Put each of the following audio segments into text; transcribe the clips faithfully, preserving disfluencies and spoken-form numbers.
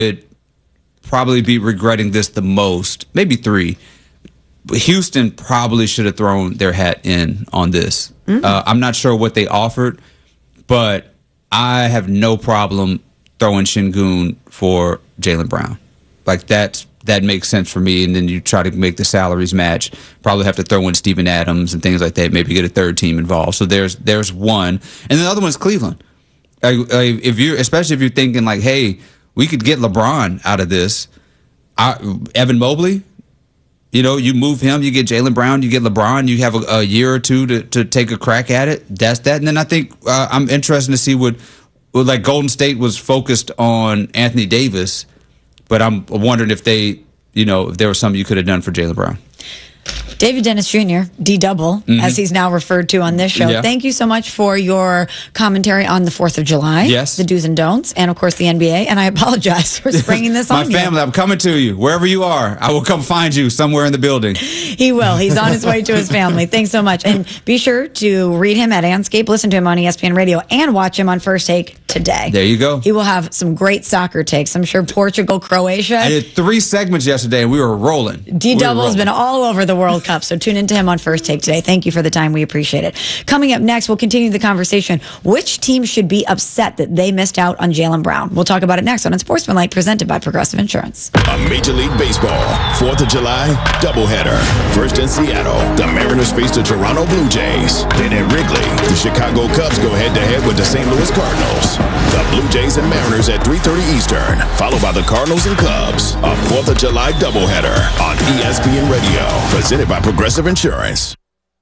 would probably be regretting this the most, maybe three. But Houston probably should have thrown their hat in on this. Mm-hmm. Uh, I'm not sure what they offered, but I have no problem throwing Şengün for Jaylen Brown. Like, that's, that makes sense for me. And then you try to make the salaries match. Probably have to throw in Steven Adams and things like that. Maybe get a third team involved. So there's there's one. And then the other one's Cleveland. Like, like if you, especially if you're thinking like, hey, we could get LeBron out of this. I, Evan Mobley, you know, you move him, you get Jaylen Brown, you get LeBron, you have a, a year or two to, to take a crack at it. That's that. And then I think uh, I'm interested to see what, what, like Golden State was focused on Anthony Davis, but I'm wondering if they, you know, if there was something you could have done for Jaylen Brown. David Dennis Junior, D-Double, mm-hmm. as he's now referred to on this show. Yeah. Thank you so much for your commentary on the fourth of July. Yes. The do's and don'ts, and, of course, the N B A. And I apologize for springing this My on family, you. I'm coming to you. Wherever you are, I will come find you somewhere in the building. He will. He's on his way to his family. Thanks so much. And be sure to read him at Anscape, listen to him on E S P N Radio, and watch him on First Take today. There you go. He will have some great soccer takes. I'm sure Portugal, Croatia. I did three segments yesterday, and we were rolling. D-Double has been all over the World Cup, so tune into him on First Take today. Thank you for the time. We appreciate it. Coming up next, we'll continue the conversation. Which team should be upset that they missed out on Jaylen Brown? We'll talk about it next on Unsportsmanlike, presented by Progressive Insurance. A Major League Baseball fourth of July doubleheader. First in Seattle, the Mariners face the Toronto Blue Jays. Then at Wrigley, the Chicago Cubs go head-to-head with the Saint Louis Cardinals. The Blue Jays and Mariners at three thirty Eastern, followed by the Cardinals and Cubs. A fourth of July doubleheader on E S P N Radio, presented by Progressive Insurance.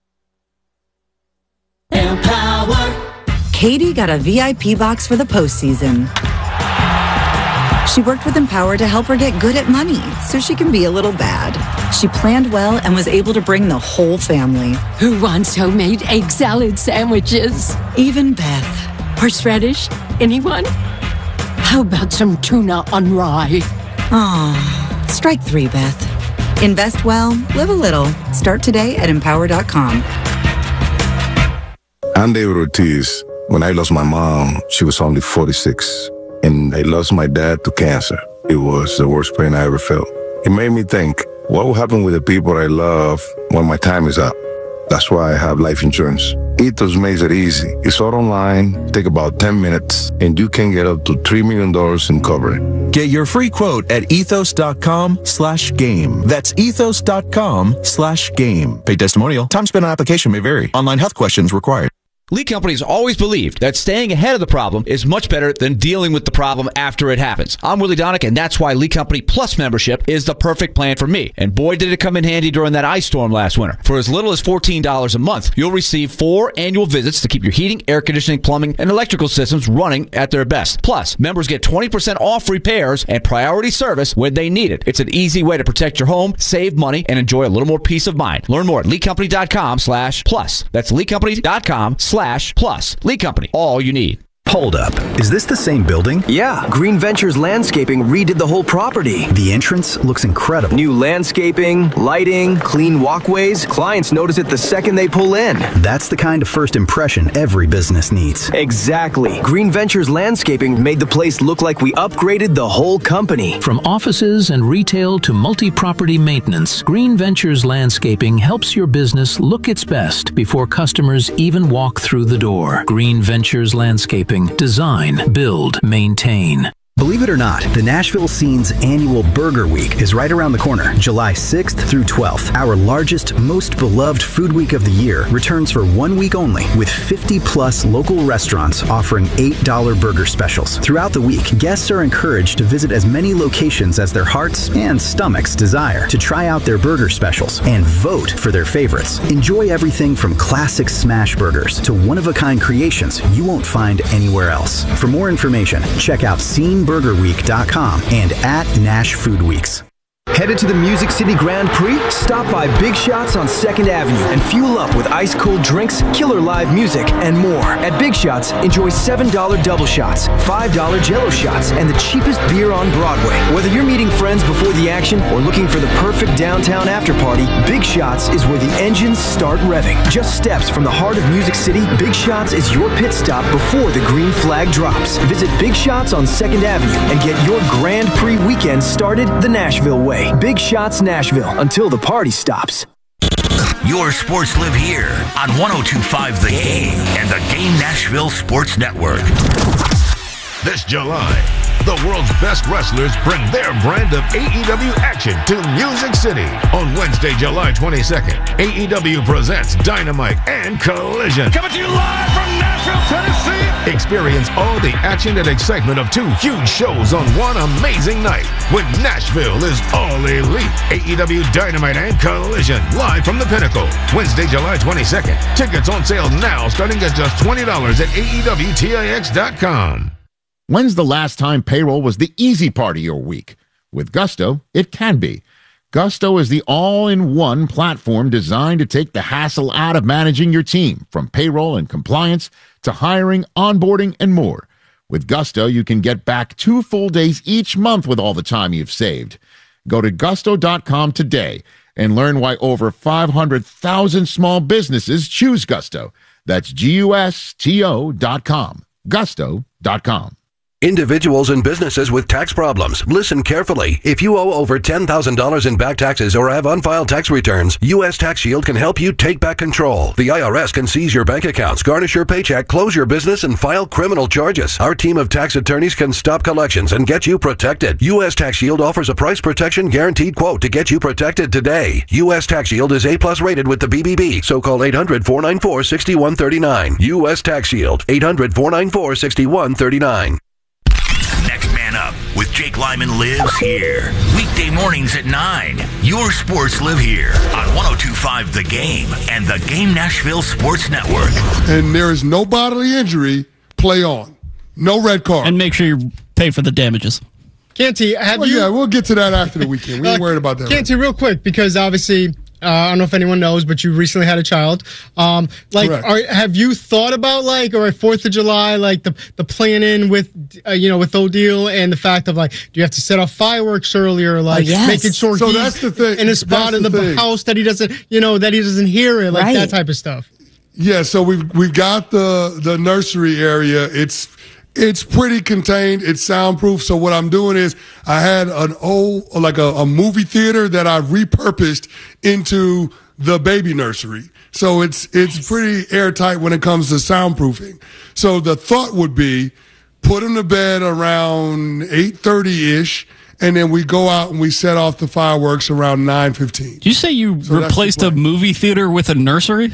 Empower. Katie got a V I P box for the postseason. She worked with Empower to help her get good at money so she can be a little bad. She planned well and was able to bring the whole family. Who wants homemade egg salad sandwiches? Even Beth. Horseradish? Anyone? How about some tuna on rye? Aw, strike three, Beth. Invest well, live a little. Start today at empower dot com. I'm David Ortiz. When I lost my mom, she was only forty-six. And I lost my dad to cancer. It was the worst pain I ever felt. It made me think, what will happen with the people I love when my time is up? That's why I have life insurance. Ethos makes it easy. It's all online, take about ten minutes, and you can get up to three million dollars in coverage. Get your free quote at ethos.com slash game. That's ethos.com slash game. Paid testimonial. Time spent on application may vary. Online health questions required. Lee Company's always believed that staying ahead of the problem is much better than dealing with the problem after it happens. I'm Willie Donick, and that's why Lee Company Plus membership is the perfect plan for me. And boy, did it come in handy during that ice storm last winter. For as little as fourteen dollars a month, you'll receive four annual visits to keep your heating, air conditioning, plumbing, and electrical systems running at their best. Plus, members get twenty percent off repairs and priority service when they need it. It's an easy way to protect your home, save money, and enjoy a little more peace of mind. Learn more at leecompany.com slash plus. That's leecompany.com slash plus. Lee Company, all you need. Hold up. Is this the same building? Yeah. Green Ventures Landscaping redid the whole property. The entrance looks incredible. New landscaping, lighting, clean walkways. Clients notice it the second they pull in. That's the kind of first impression every business needs. Exactly. Green Ventures Landscaping made the place look like we upgraded the whole company. From offices and retail to multi-property maintenance, Green Ventures Landscaping helps your business look its best before customers even walk through the door. Green Ventures Landscaping. Design, build, maintain. Believe it or not, the Nashville Scene's annual Burger Week is right around the corner, July sixth through twelfth. Our largest, most beloved food week of the year returns for one week only with fifty plus local restaurants offering eight dollar burger specials. Throughout the week, guests are encouraged to visit as many locations as their hearts and stomachs desire to try out their burger specials and vote for their favorites. Enjoy everything from classic smash burgers to one-of-a-kind creations you won't find anywhere else. For more information, check out scene burger week dot com and at Nash Food Weeks. Headed to the Music City Grand Prix? Stop by Big Shots on second Avenue and fuel up with ice-cold drinks, killer live music, and more. At Big Shots, enjoy seven dollar double shots, five dollar Jell-O shots, and the cheapest beer on Broadway. Whether you're meeting friends before the action or looking for the perfect downtown after party, Big Shots is where the engines start revving. Just steps from the heart of Music City, Big Shots is your pit stop before the green flag drops. Visit Big Shots on second Avenue and get your Grand Prix weekend started the Nashville way. Big Shots Nashville, until the party stops. Your sports live here on one oh two point five The Game and the Game Nashville Sports Network. This July, the world's best wrestlers bring their brand of A E W action to Music City. On Wednesday, July twenty-second, A E W presents Dynamite and Collision. Coming to you live from Nashville, Tennessee. Experience all the action and excitement of two huge shows on one amazing night when Nashville is all elite. A E W Dynamite and Collision, live from the Pinnacle. Wednesday, July twenty-second. Tickets on sale now starting at just twenty dollars at A E W T I X dot com. When's the last time payroll was the easy part of your week? With Gusto, it can be. Gusto is the all-in-one platform designed to take the hassle out of managing your team, from payroll and compliance to hiring, onboarding, and more. With Gusto, you can get back two full days each month with all the time you've saved. Go to gusto dot com today and learn why over five hundred thousand small businesses choose Gusto. That's G U S T O dot com. gusto dot com. Individuals and businesses with tax problems, listen carefully. If you owe over ten thousand dollars in back taxes or have unfiled tax returns, U S Tax Shield can help you take back control. The I R S can seize your bank accounts, garnish your paycheck, close your business, and file criminal charges. Our team of tax attorneys can stop collections and get you protected. U S Tax Shield offers a price protection guaranteed quote to get you protected today. U S Tax Shield is A plus rated with the B B B, so call eight hundred, four nine four, six one three nine. U S Tax Shield, eight hundred, four nine four, six one three nine. Next Man Up with Jake Lyman lives here. Weekday mornings at nine. Your sports live here on one oh two point five The Game and the Game Nashville Sports Network. And there is no bodily injury. Play on. No red card. And make sure you pay for the damages. Canty, have well, you... Yeah, we'll get to that after the weekend. We ain't uh, worried about that. Canty, right. real quick, because obviously... Uh, I don't know if anyone knows, but you recently had a child. Um, like, are, have you thought about like, or Fourth of July, like the the planning with, uh, you know, with Odile and the fact of like, do you have to set off fireworks earlier, like oh, yes. making sure so he's that's the thing. in a spot in the, the house that he doesn't, you know, that he doesn't hear it, like right. that type of stuff. Yeah, so we've we've got the the nursery area. It's It's pretty contained. It's soundproof. So what I'm doing is I had an old, like a, a movie theater that I repurposed into the baby nursery. So it's, it's nice. Pretty airtight when it comes to soundproofing. So the thought would be put him to bed around eight thirty ish. And then we go out and we set off the fireworks around nine fifteen. Did you say you so replaced a movie theater with a nursery?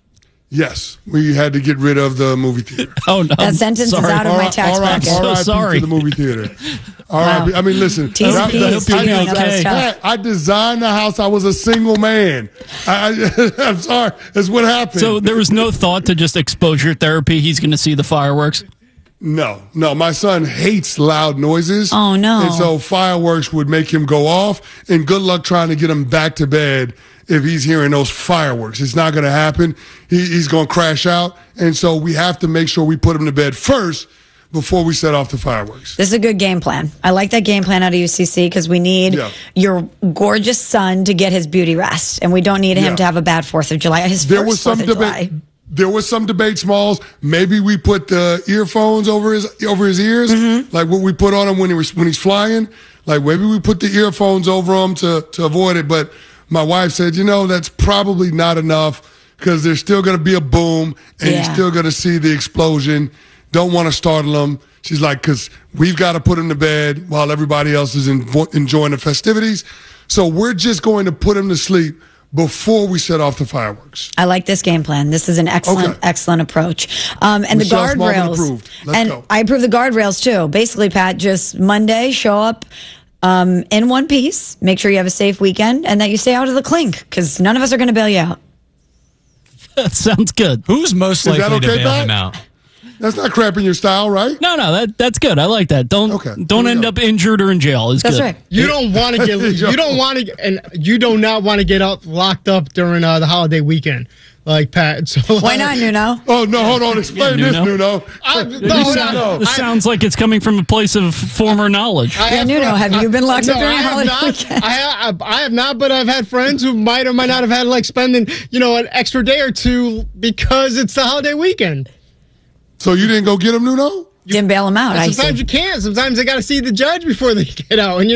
Yes, we had to get rid of the movie theater. Oh no! That sentence sorry. is out of all my right, tax all right, bracket. all right, so sorry. To the movie theater. All wow. right. I mean, listen. T's and P's. I, I, okay. I, I designed the house. I was a single man. I, I, I'm sorry. That's what happened. So there was no thought to just exposure therapy. He's going to see the fireworks. No, no. My son hates loud noises. Oh no! And so fireworks would make him go off. And good luck trying to get him back to bed if he's hearing those fireworks. It's not going to happen. He, he's going to crash out. And so we have to make sure we put him to bed first before we set off the fireworks. This is a good game plan. I like that game plan out of U C C because we need yeah. your gorgeous son to get his beauty rest. And we don't need him yeah. to have a bad fourth of July. His there first was some fourth of debate. July. There was some debate, Smalls. Maybe we put the earphones over his over his ears, mm-hmm. like what we put on him when he was when he's flying. Like maybe we put the earphones over him to to avoid it. But my wife said, you know, that's probably not enough because there's still going to be a boom and yeah. you're still going to see the explosion. Don't want to startle him. She's like, because we've got to put him to bed while everybody else is in, enjoying the festivities. So we're just going to put him to sleep before we set off the fireworks. I like this game plan. This is an excellent, okay. excellent approach. Um, and Michelle the guardrails. And go. I approve the guardrails too. Basically, Pat, just Monday, show up um, in one piece. Make sure you have a safe weekend and that you stay out of the clink because none of us are going to bail you out. That sounds good. Who's most is likely okay, to bail Pat? him out? That's not crapping your style, right? No, no, that that's good. I like that. Don't Okay, don't end up injured or in jail. Is That's good. right. You don't want to get you don't want to and you do not want to get up locked up during uh, the holiday weekend, like Pat. So Why not, Nuno? Oh no, hold on. Explain Yeah, this, Nuno. Nuno. I, This, no, sound- no, this I- sounds like it's coming from a place of former knowledge. I Yeah, Nuno, have you been locked no, up during I have holiday not, weekend? I have, I have not, but I've had friends who might or might not have had like spending, you know, an extra day or two because it's the holiday weekend. So you didn't go get him, Nuno? Didn't bail him out. I Sometimes see. you can't. Sometimes they got to see the judge before they get out. And you